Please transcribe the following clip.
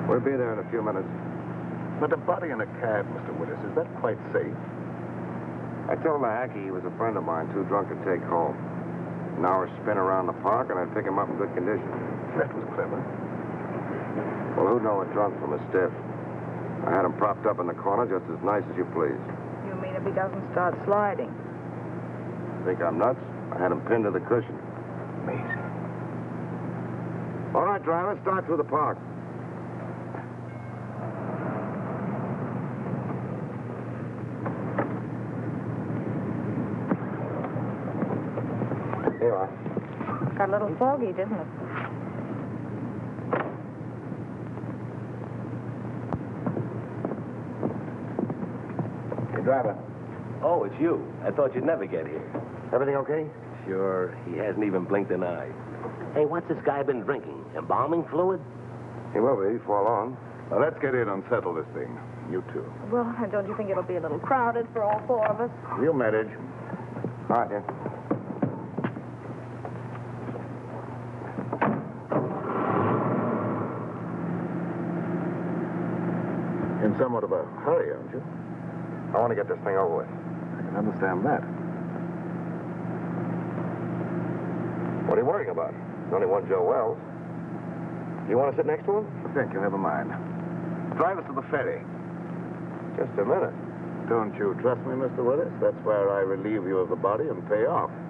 We'll be there in a few minutes. But a body in a cab, Mr. Willis, is that quite safe? I told the hacky he was a friend of mine, too drunk to take home. An hour spin around the park, and I'd pick him up in good condition. That was clever. Well, who'd know a drunk from a stiff? I had him propped up in the corner just as nice as you please. You mean if he doesn't start sliding? Think I'm nuts? I had him pinned to the cushion. Amazing. All right, driver, start through the park. Here you are. Got a little foggy, didn't it? Hey, driver. Oh, it's you. I thought you'd never get here. Everything okay? Sure, he hasn't even blinked an eye. Hey, what's this guy been drinking? Embalming fluid? He will be before long. Now, let's get in and settle this thing. You two. Well, don't you think it'll be a little crowded for all four of us? We'll manage. All right, then. In somewhat of a hurry, aren't you? I want to get this thing over with. I can understand that. What are you worrying about? There's only one Joe Wells. You want to sit next to him? Thank you, never mind. Drive us to the ferry. Just a minute. Don't you trust me, Mr. Willis? That's where I relieve you of the body and pay off.